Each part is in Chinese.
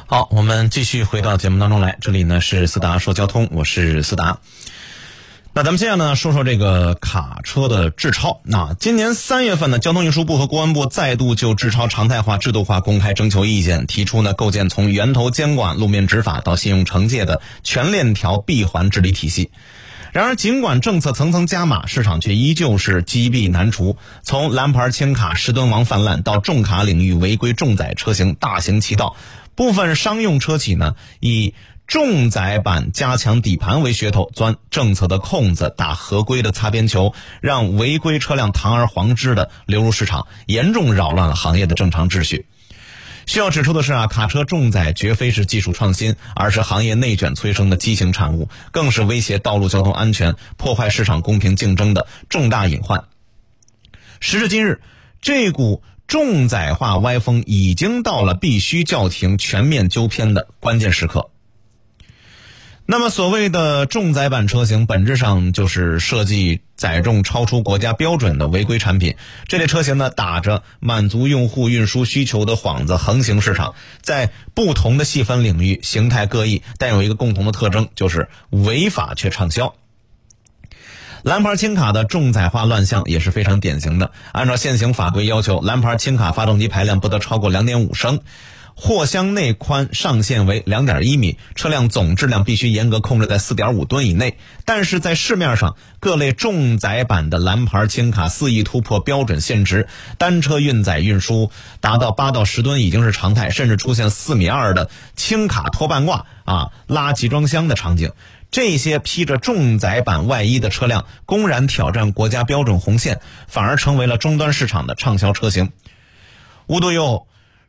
好，我们继续回到节目当中来，这里呢是思达说交通，我是思达。那咱们接下来呢说说这个卡车的滞超。那今年3月份呢，交通运输部和公安部再度就滞超常态化制度化公开征求意见，提出呢构建从源头监管、路面执法到信用惩戒的全链条闭环治理体系。然而尽管政策层层加码，市场却依旧是积弊难除。从蓝牌轻卡10吨王泛滥到重卡领域违规重载车型大行其道，部分商用车企呢以重载版加强底盘为噱头，钻政策的空子，打合规的擦边球，让违规车辆堂而皇之的流入市场，严重扰乱了行业的正常秩序。需要指出的是卡车重载绝非是技术创新，而是行业内卷催生的畸形产物，更是威胁道路交通安全、破坏市场公平竞争的重大隐患。时至今日，这股重载化歪风已经到了必须叫停、全面纠偏的关键时刻。那么所谓的重载版车型本质上就是设计载重超出国家标准的违规产品，这类车型呢打着满足用户运输需求的幌子横行市场，在不同的细分领域形态各异，但有一个共同的特征，就是违法却畅销。蓝牌轻卡的重载化乱象也是非常典型的。按照现行法规要求，蓝牌轻卡发动机排量不得超过 2.5 升，货箱内宽上限为 2.1 米，车辆总质量必须严格控制在 4.5 吨以内。但是在市面上，各类重载版的蓝牌轻卡肆意突破标准限值，单车运载运输达到8到10吨已经是常态，甚至出现4.2米的轻卡拖半挂拉集装箱的场景。这些披着重载版外衣的车辆公然挑战国家标准红线，反而成为了终端市场的畅销车型。无独有偶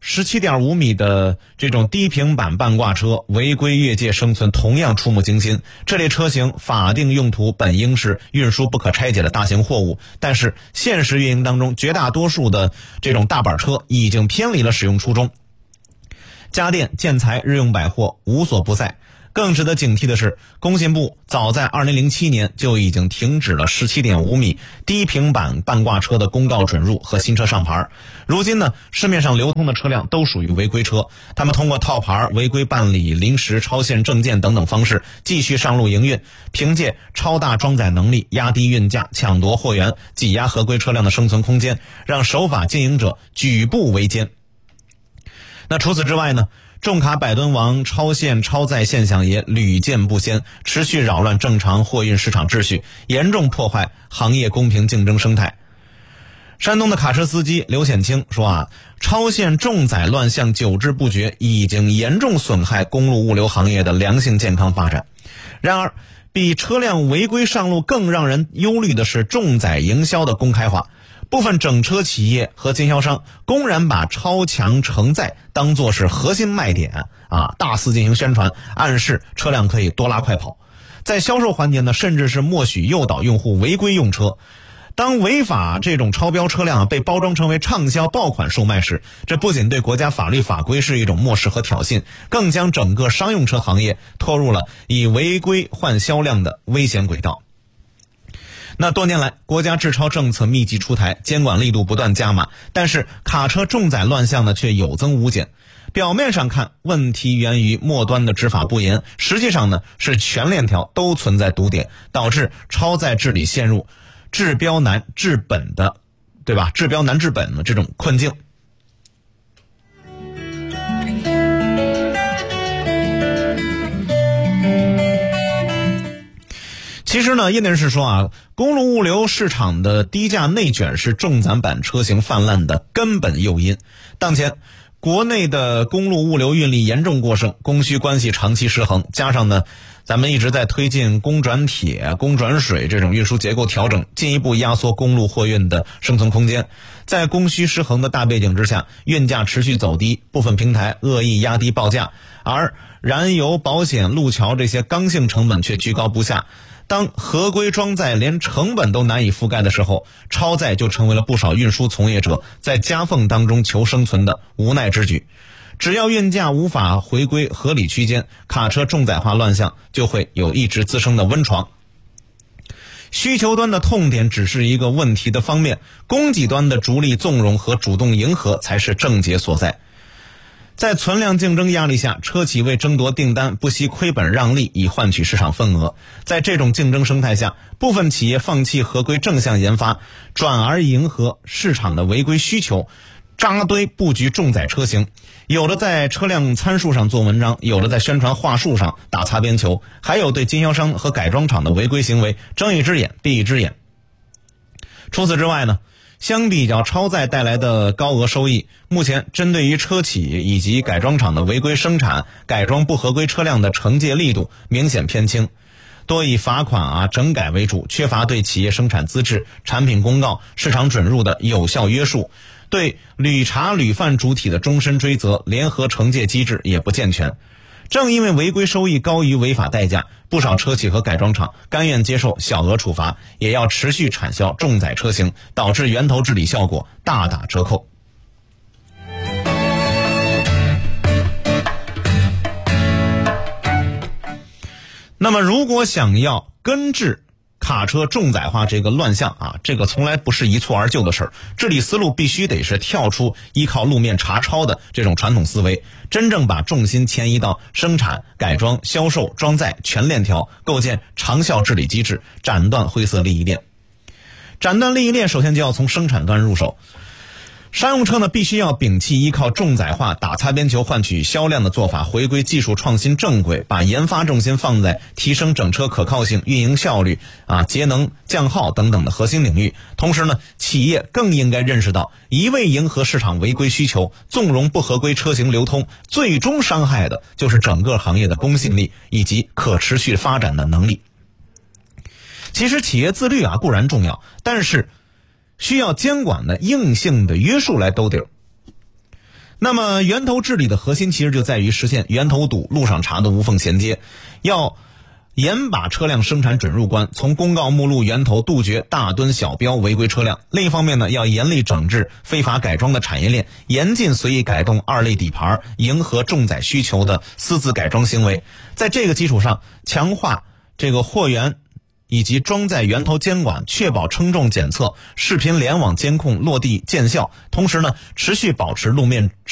，17.5 米的这种低平板半挂车违规越界生存同样触目惊心。这类车型法定用途本应是运输不可拆解的大型货物，但是现实运营当中，绝大多数的这种大板车已经偏离了使用初衷，家电、建材、日用百货无所不在。更值得警惕的是，工信部早在2007年就已经停止了 17.5 米低平板半挂车的公告准入和新车上牌。如今呢，市面上流通的车辆都属于违规车，他们通过套牌、违规办理、临时超限证件等等方式继续上路营运，凭借超大装载能力压低运价、抢夺货源、挤压合规车辆的生存空间，让守法经营者举步维艰。那除此之外呢，重卡100吨王超限超载现象也屡见不鲜，持续扰乱正常货运市场秩序，严重破坏行业公平竞争生态。山东的卡车司机刘显清说超限重载乱象久治不绝，已经严重损害公路物流行业的良性健康发展。然而比车辆违规上路更让人忧虑的是重载营销的公开化。部分整车企业和经销商公然把超强承载当作是核心卖点大肆进行宣传，暗示车辆可以多拉快跑。在销售环节呢，甚至是默许诱导用户违规用车。当违法这种超标车辆被包装成为畅销爆款售卖时，这不仅对国家法律法规是一种漠视和挑衅，更将整个商用车行业拖入了以违规换销量的危险轨道。那多年来，国家滞超政策密集出台，监管力度不断加码，但是卡车重载乱象呢却有增无减。表面上看，问题源于末端的执法不严，实际上呢是全链条都存在堵点，导致超载治理陷入治标难治本的，对吧？治标难治本的这种困境。其实呢，业内人士说公路物流市场的低价内卷是重载版车型泛滥的根本诱因。当前国内的公路物流运力严重过剩，供需关系长期失衡，加上呢咱们一直在推进公转铁、公转水这种运输结构调整，进一步压缩公路货运的生存空间。在供需失衡的大背景之下，运价持续走低，部分平台恶意压低报价，而燃油、保险、路桥这些刚性成本却居高不下。当合规装载连成本都难以覆盖的时候，超载就成为了不少运输从业者在夹缝当中求生存的无奈之举。只要运价无法回归合理区间，卡车重载化乱象就会有一直滋生的温床。需求端的痛点只是一个问题的方面，供给端的逐利纵容和主动迎合才是症结所在。 在存量竞争压力下，车企为争夺订单不惜亏本让利，以换取市场份额。在这种竞争生态下，部分企业放弃合规正向研发，转而迎合市场的违规需求，扎堆布局重载车型。有的在车辆参数上做文章，有的在宣传话术上打擦边球，还有对经销商和改装厂的违规行为睁一只眼闭一只眼。除此之外呢，相比较超载带来的高额收益，目前针对于车企以及改装厂的违规生产、改装不合规车辆的惩戒力度明显偏轻，多以罚款整改为主，缺乏对企业生产资质、产品公告、市场准入的有效约束，对屡查屡犯主体的终身追责、联合惩戒机制也不健全。正因为违规收益高于违法代价，不少车企和改装厂甘愿接受小额处罚，也要持续产销重载车型，导致源头治理效果大打折扣。那么如果想要根治卡车重载化这个乱象这个从来不是一蹴而就的事儿，治理思路必须得是跳出依靠路面查抄的这种传统思维，真正把重心迁移到生产、改装、销售、装载全链条，构建长效治理机制，斩断灰色利益链。斩断利益链首先就要从生产端入手。商用车呢，必须要摒弃依靠重载化打擦边球换取销量的做法，回归技术创新正轨，把研发重心放在提升整车可靠性、运营效率节能降耗等等的核心领域。同时呢，企业更应该认识到，一味迎合市场违规需求，纵容不合规车型流通，最终伤害的就是整个行业的公信力以及可持续发展的能力。其实企业自律固然重要，但是需要监管的硬性的约束来兜底儿。那么源头治理的核心其实就在于实现源头堵、路上查的无缝衔接，要严把车辆生产准入关，从公告目录源头杜绝大吨小标违规车辆。另一方面呢，要严厉整治非法改装的产业链，严禁随意改动二类底盘迎合重载需求的私自改装行为。在这个基础上，强化这个货源以及装载源头监管，确保称重检测、视频联网监控落地见效。同时呢，持续保持路面